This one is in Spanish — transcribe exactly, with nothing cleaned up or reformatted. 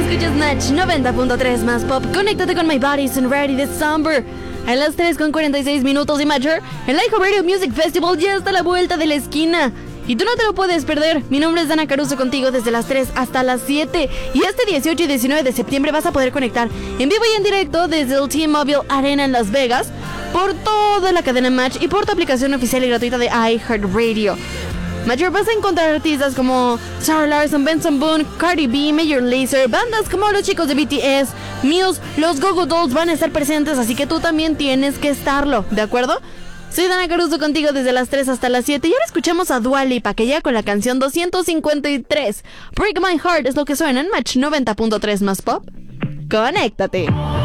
Escuchas Match noventa punto tres más pop. Conéctate con My Body's and Ready December. A las tres con cuarenta y seis minutos y Major, el iHeartRadio Music Festival ya está a la vuelta de la esquina. Y tú no te lo puedes perder. Mi nombre es Dana Caruso, contigo desde las tres hasta las siete. Y este dieciocho y diecinueve de septiembre vas a poder conectar en vivo y en directo desde el T-Mobile Arena en Las Vegas, por toda la cadena Match y por tu aplicación oficial y gratuita de iHeartRadio. Major, vas a encontrar artistas como Sarah Larson, Benson Boone, Cardi B, Major Lazer, bandas como los chicos de B T S, Muse, los Go Go Dolls van a estar presentes, así que tú también tienes que estarlo, ¿de acuerdo? Soy Dana Caruso, contigo desde las tres hasta las siete, y ahora escuchamos a Dua Lipa, que llega con la canción doscientos cincuenta y tres. Break My Heart es lo que suena en Match noventa punto tres más pop. ¡Conéctate!